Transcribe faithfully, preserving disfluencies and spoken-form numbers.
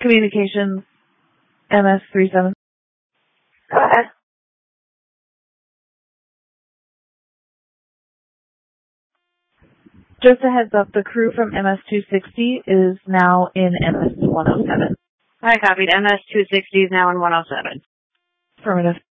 Communications, M S thirty-seven. Go ahead. Just a heads up, the crew from M S two sixty is now in M S one oh seven. I copied. M S two sixty is now in one oh seven. Affirmative.